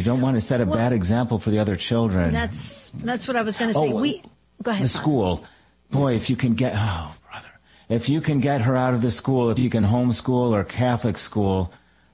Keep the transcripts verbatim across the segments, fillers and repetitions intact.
don't want to set a well, bad example for the other children. That's that's what I was going to say. Oh, we go ahead. The school, boy, if you can get oh brother, if you can get her out of the school, if you can homeschool or Catholic school,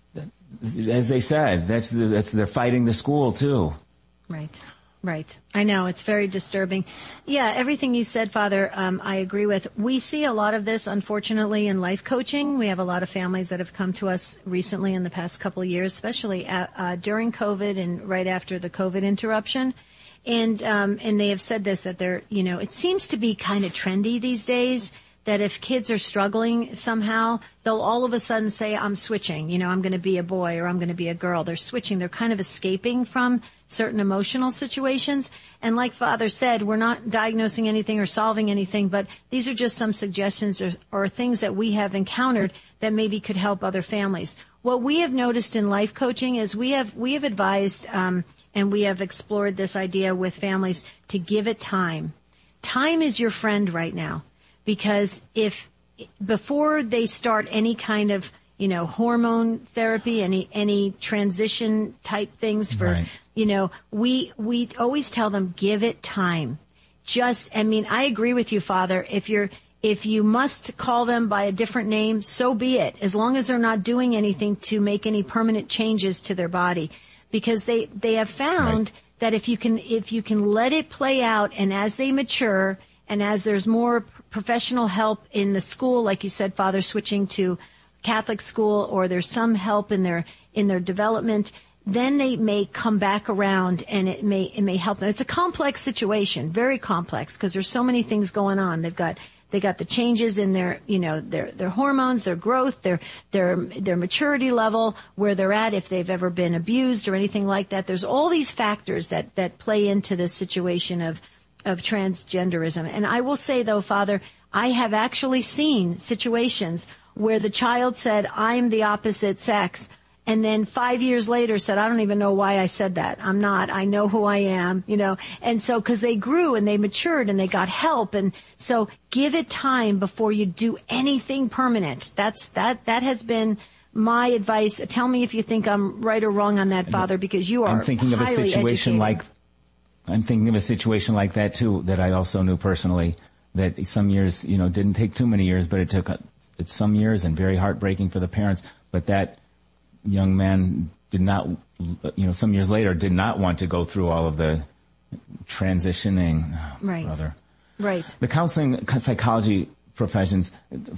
as they said, that's the, that's they're fighting the school too. Right. Right. I know. It's very disturbing. Yeah, everything you said, Father, um, I agree with. We see a lot of this, unfortunately, in life coaching. We have a lot of families that have come to us recently in the past couple of years, especially at, uh, during COVID and right after the COVID interruption. And, um, and they have said this, that they're, you know, it seems to be kind of trendy these days that if kids are struggling somehow, they'll all of a sudden say, I'm switching, you know, I'm going to be a boy or I'm going to be a girl. They're switching. They're kind of escaping from certain emotional situations. And like Father said, we're not diagnosing anything or solving anything, but these are just some suggestions or, or things that we have encountered that maybe could help other families. What we have noticed in life coaching is we have, we have advised, um, and we have explored this idea with families to give it time. Time is your friend right now. Because if, before they start any kind of, you know, hormone therapy, any, any transition type things for, right. you know, we, we always tell them, give it time. Just, I mean, I agree with you, Father. If you're, if you must call them by a different name, so be it. As long as they're not doing anything to make any permanent changes to their body. Because they, they have found right. that if you can, if you can let it play out and as they mature and as there's more professional help in the school, like you said, Father, switching to Catholic school, or there's some help in their in their development, then they may come back around and it may it may help them. It's a complex situation, very complex, because there's so many things going on. They've got they got the changes in their you know their their hormones, their growth, their their their maturity level, where they're at, if they've ever been abused or anything like that. There's all these factors that that play into this situation of of transgenderism. And I will say, though, Father, I have actually seen situations where the child said, I'm the opposite sex, and then five years later said, I don't even know why I said that. I'm not. I know who I am, you know. And so, because they grew and they matured and they got help. And so give it time before you do anything permanent. That's, that, that has been my advice. Tell me if you think I'm right or wrong on that, Father, because you are I'm thinking of a situation educated. like I'm thinking of a situation like that, too, that I also knew personally, that some years, you know, didn't take too many years, but it took it's some years and very heartbreaking for the parents. But that young man did not, you know, some years later did not want to go through all of the transitioning. Oh, right. Brother. Right. The counseling psychology professions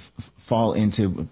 fall into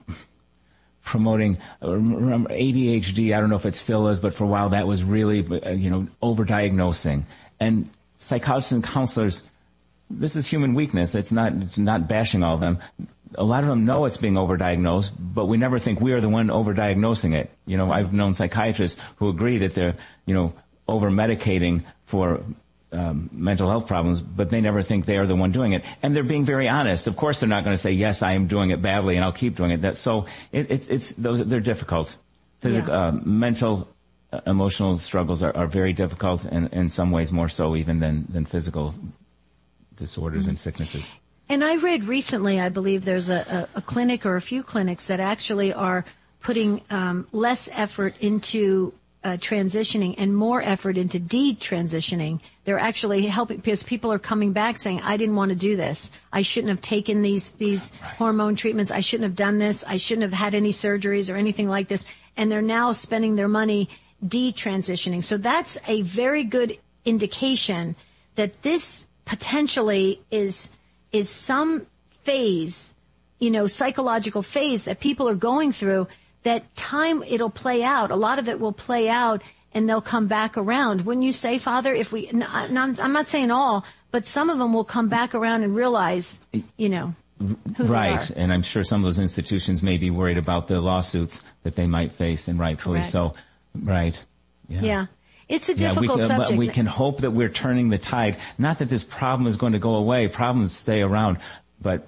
promoting remember A D H D. I don't know if it still is, but for a while that was really, you know, overdiagnosing. And psychologists and counselors, this is human weakness. It's not, it's not bashing all of them. A lot of them know it's being overdiagnosed, but we never think we are the one overdiagnosing it. You know, I've known psychiatrists who agree that they're, you know, over-medicating for um, mental health problems, but they never think they are the one doing it. And they're being very honest. Of course, they're not going to say, yes, I am doing it badly and I'll keep doing it. That, so it, it, it's, those, they're difficult. Physical, yeah. uh, mental, uh, emotional struggles are, are very difficult, and in some ways more so even than, than physical disorders mm-hmm. and sicknesses. And I read recently, I believe there's a, a, a clinic or a few clinics that actually are putting um, less effort into uh, transitioning and more effort into detransitioning. They're actually helping, because people are coming back saying, I didn't want to do this. I shouldn't have taken these these right. hormone treatments. I shouldn't have done this. I shouldn't have had any surgeries or anything like this. And they're now spending their money detransitioning. So that's a very good indication that this potentially is is some phase, you know, psychological phase that people are going through, that time it'll play out. A lot of it will play out and they'll come back around. Wouldn't you say, Father, if we, I'm not saying all, but some of them will come back around and realize, you know, who right. they are. And I'm sure some of those institutions may be worried about the lawsuits that they might face, and rightfully Correct. so. Right. Yeah. Yeah. It's a difficult yeah, we, subject. But we can hope that we're turning the tide. Not that this problem is going to go away. Problems stay around. But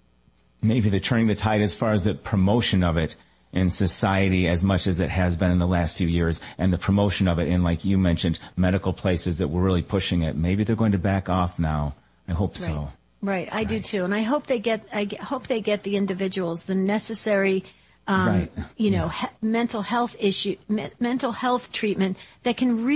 maybe the turning the tide as far as the promotion of it in society as much as it has been in the last few years, and the promotion of it in, like you mentioned, medical places that were really pushing it. Maybe they're going to back off now. I hope right. so. Right. I right. do too. And I hope they get, I get, hope they get the individuals the necessary Um, right. you know, yes. he- mental health issue, me- mental health treatment that can really